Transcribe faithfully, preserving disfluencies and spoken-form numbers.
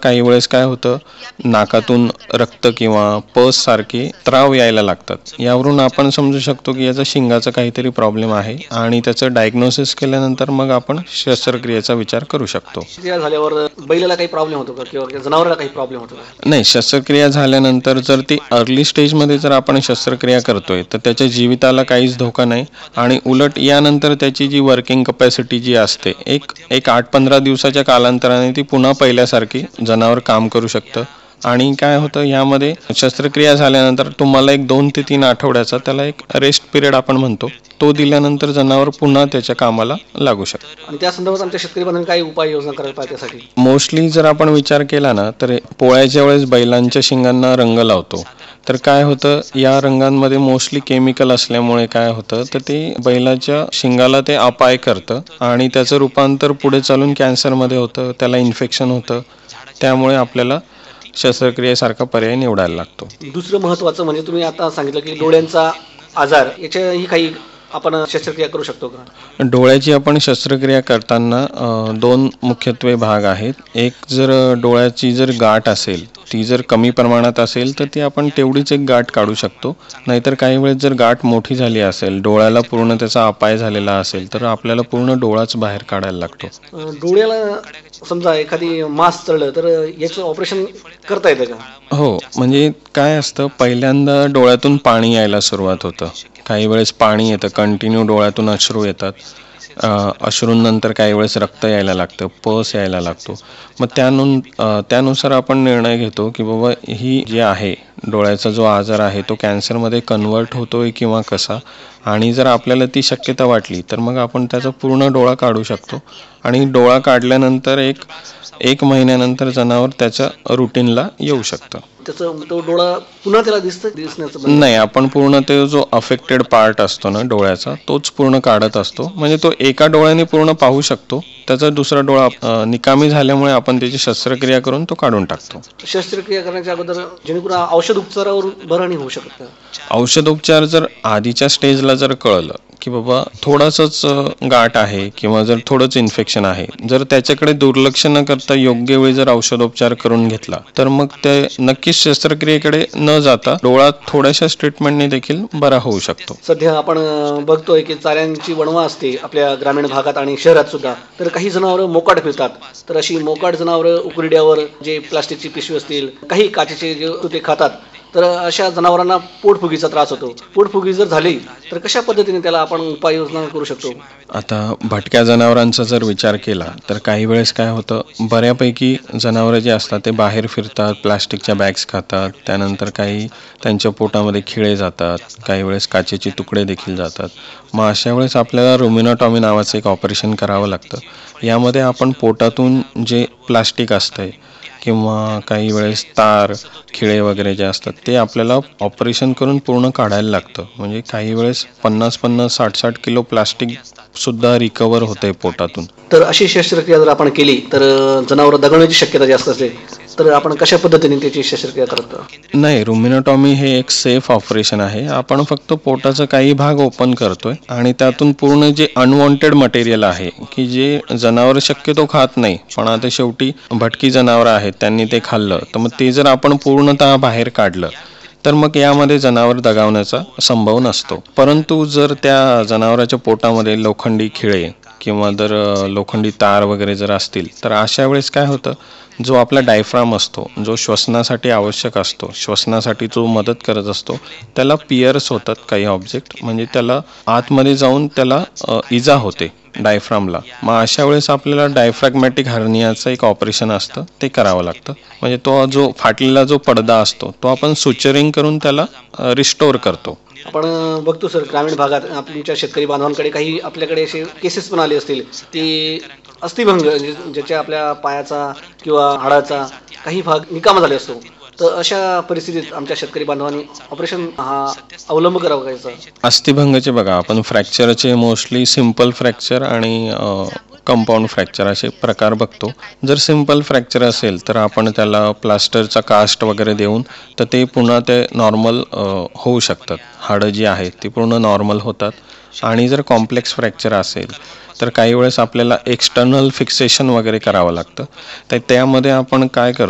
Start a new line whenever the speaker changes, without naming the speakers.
काही वेळेस काय होतं, नाकातून रक्त किंवा पस सारखे त्राव यायला लागतात. यावरून आपण समजू शकतो की याचा शिंगाचा काहीतरी प्रॉब्लेम आहे आणि त्याचं डायग्नोसिस केल्यानंतर मग आपण शस्त्रक्रियेचा विचार करू शकतो.
शस्त्रक्रिया झाल्यावर बैलाला काही प्रॉब्लेम होतो का किंवा जनावराला काही प्रॉब्लेम होतो का?
नाही, शस्त्रक्रिया झाल्यानंतर जर ती अर्ली स्टेजमध्ये जर आपण शस्त्रक्रिया करतोय तर त्याच्या जीविताला काहीच धोका नाही आणि उलट यानंतर त्याची जी वर्किंग कपॅसिटी जी असते एक एक आठ पंधरा दिवसाच्या कालांतराने ती पुन्हा पहिल्यासारखी जनावर काम करू शकतं. आणि काय होतं, यामध्ये शस्त्रक्रिया झाल्यानंतर तुम्हाला एक दोन ते तीन आठवड्याचा त्याला एक रेस्ट पिरियड आपण म्हणतो, तो दिल्यानंतर जनावर पुन्हा त्याच्या कामाला लागू शकतं.
आणि त्या संदर्भात आमच्या शेतकरी बांधवांनी काही उपाययोजना करायला पाहिजे त्यासाठी?
मोस्टली जर आपण विचार केला ना तर पोळ्याच्या वेळेस बैलांच्या शिंगांना रंग लावतो, तर काय होतं, या रंगांमध्ये मोस्टली केमिकल असल्यामुळे काय होतं तर ते बैलाच्या शिंगाला ते अपाय करतं आणि त्याचं रूपांतर पुढे चालून कॅन्सरमध्ये होतं, त्याला इन्फेक्शन होतं. त्यामुळे आपल्याला शस्त्रक्रियेसारखा पर्याय निवडायला लागतो.
दुसरं महत्त्वाचं म्हणजे तुम्ही आता सांगितलं की डोळ्यांचा आजार, याच्याही काही आपण शस्त्रक्रिया करू शकतो का?
डोळ्याची आपण शस्त्रक्रिया करताना दोन मुख्यत्वे भाग आहेत. एक, जर डोळ्याची जर गाठ असेल, ती जर कमी प्रमाणात असेल तर ती आपण तेवढीच एक गाठ काढू शकतो. नाहीतर काही वेळेस जर गाठ मोठी झाली असेल, डोळ्याला पूर्ण त्याचा अपाय झालेला असेल, तर आपल्याला पूर्ण डोळाच बाहेर काढायला लागतो.
डोळ्याला समजा एखादी मास चढलं तर याचं ऑपरेशन करता येतं का?
हो, म्हणजे काय असतं, पहिल्यांदा डोळ्यातून पाणी यायला सुरुवात होतं. काही वेळेस पाणी येतं, कंटिन्यू डोळ्यातून अश्रू येतात. अश्रूंनंतर काही वेळेस रक्त यायला लागतं, पस यायला लागतो. मग त्यानु त्यानुसार आपण निर्णय घेतो की बाबा ही जी आहे डोळ्याचा जो आजार आहे तो कॅन्सरमध्ये कन्वर्ट होतोय किंवा कसा. आणि जर आपल्याला ती शक्यता वाटली तर मग आपण त्याचा पूर्ण डोळा काढू शकतो. आणि डोळा काढल्यानंतर एक एक महिन्यानंतर जनावर त्याच्या रुटीनला येऊ शकतं.
त्याचं तो डोळा पुन्हा त्याला दिसतं दिसण्याचं
नाही, आपण पूर्ण ते जो अफेक्टेड पार्ट असतो ना डोळ्याचा, तोच पूर्ण काढत असतो. म्हणजे तो एका डोळ्याने पूर्ण पाहू शकतो, त्याचा दुसरा डोळा निकामी झाल्यामुळे आपण त्याची शस्त्रक्रिया करून तो काढून टाकतो.
शस्त्रक्रिया करण्याच्या अगोदर जेणेकरून औषध उपचारावर बरं होऊ शकतं.
औषधोपचार जर आधीच्या स्टेजला जर कळलं की बाबा थोडंसंच गाठ आहे किंवा जर थोडंच इन्फेक्शन आहे, जर त्याच्याकडे दुर्लक्ष न करता योग्य वेळी जर औषधोपचार करून घेतला तर मग ते नक्कीच शस्त्रक्रियेकडे न जाता डोळा थोड्याशा ट्रीटमेंटने देखील बरा होऊ शकतो.
सध्या आपण बघतोय की चाऱ्यांची वणवा असते आपल्या ग्रामीण भागात आणि शहरात सुद्धा, तर काही जनावरं मोकाट फिरतात. तर अशी मोकाट जनावरं उकरड्यावर जे प्लास्टिकची पिशवी असतील, काही काचेचे जे ते खातात, तर अशा जनावरांना पोटफुगीचा त्रास होतो. पोटफुगी जर झाली तर कशा पद्धतीने त्याला आपण उपाययोजना करू शकतो?
आता भटक्या जनावरांचा जर विचार केला तर काही वेळेस काय होतं, बऱ्यापैकी जनावरं जे असतात ते बाहेर फिरतात, प्लास्टिकच्या बॅग्स खातात, त्यानंतर काही त्यांच्या पोटामध्ये खिळे जातात, काही वेळेस काचेचे तुकडे देखील जातात. मग अशा वेळेस आपल्याला रुमिनोटॉमी नावाचं एक ऑपरेशन करावं लागतं. यामध्ये आपण पोटातून जे प्लास्टिक असतंय किंवा काही वेळेस तार, खिळे वगैरे जे असतात ते आपल्याला ऑपरेशन करून पूर्ण काढायला लागतं. म्हणजे काही वेळेस पन्नास पन्नास साठ साठ किलो प्लास्टिक सुद्धा रिकवर होतंय पोटातून.
तर अशी शस्त्रक्रिया जर आपण केली तर जनावर दगावण्याची शक्यता जास्त असते, तर आपण कशा पद्धतीने त्याची शस्त्रक्रिया करतो?
नाही, रुमिनोटॉमी हे एक सेफ ऑपरेशन आहे. आपण फक्त पोटाचा काही भाग ओपन करतोय आणि त्यातून पूर्ण जे अनवॉन्टेड मटेरियल आहे की जे जनावर शक्यतो खात नाही, पण आता शेवटी भटकी जनावर आहेत त्यांनी ते खाल्लं, तर मग ते जर आपण पूर्णतः बाहेर काढलं तर मग यामध्ये जनावर दगावण्याचा संभव नसतो. परंतु जर त्या जनावराच्या पोटामध्ये लोखंडी खिळे किंवा जर लोखंडी तार वगैरे जर असतील तर अशा वेळेस काय होतं, जो आपला डायफ्राम असतो, जो श्वसनासाठी आवश्यक असतो, श्वसनासाठी जो मदत करत असतो, त्याला पियर्स होतात काही ऑब्जेक्ट, म्हणजे त्याला आतमध्ये जाऊन त्याला इजा होते डायफ्रामला. मग अशा वेळेस आपल्याला डायफ्रॅग्मॅटिक हर्नियाचं एक ऑपरेशन असतं, ते करावं लागतं. म्हणजे तो जो फाटलेला जो पडदा असतो तो आपण सुचरिंग करून त्याला रिस्टोर करतो.
आपण बघतो सर, ग्रामीण भागात आपल्या शेतकरी बांधवांकडे काही आपल्याकडे असे केसेस पण आले असतील, ती अस्थिभंग ज्याच्या आपल्या पायाचा किंवा हाडाचा काही भाग निकामा झाले असतो, तर अशा परिस्थितीत आमच्या शेतकरी बांधवांनी ऑपरेशन हा अवलंब करावा का?
अस्थिभंगाचे बघा, आपण फ्रॅक्चरचे मोस्टली सिम्पल फ्रॅक्चर आणि कंपाऊंड फ्रॅक्चर असे प्रकार बघतो. जर सिम्पल फ्रॅक्चर असेल तर आपण त्याला प्लास्टरचा कास्ट वगैरे देऊन तर ते पुन्हा ते नॉर्मल होऊ शकतात. हाडं जी आहेत ती पूर्ण नॉर्मल होतात. आणि जर कॉम्प्लेक्स फ्रॅक्चर असेल तर काही वेळेस आपल्याला एक्सटर्नल फिक्सेशन वगैरे करावं लागतं. तर त्यामध्ये आपण काय करतो,